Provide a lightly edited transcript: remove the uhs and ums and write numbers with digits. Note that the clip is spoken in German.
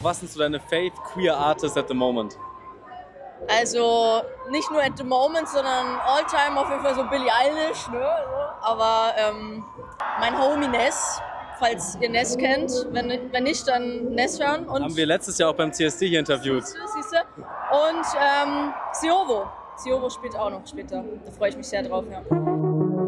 was sind so deine Fave Queer Artists at the moment? Also nicht nur at the moment, sondern all-time auf jeden Fall so Billie Eilish, ne? Aber mein Homie Ness, falls ihr Ness kennt, wenn nicht, dann Ness hören. Und haben wir letztes Jahr auch beim CSD hier interviewt. Siehste. Und Siovo spielt auch noch später, da freue ich mich sehr drauf, ja.